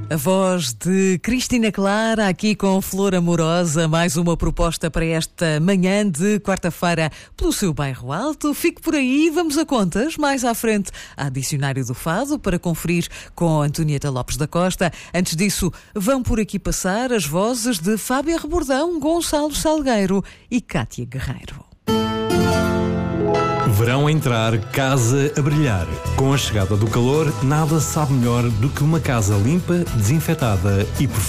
A voz de Cristina Clara aqui com Flor Amorosa, mais uma proposta para esta manhã de quarta-feira pelo seu bairro alto. Fique por aí, vamos a contas. Mais à frente há Dicionário do Fado para conferir com Antonieta Lopes da Costa. Antes disso, vão por aqui passar as vozes de Fábia Rebordão, Gonçalo Salgueiro e Cátia Guerreiro. Verão a entrar, casa a brilhar. Com a chegada do calor, nada sabe melhor do que uma casa limpa, desinfetada e perfumada.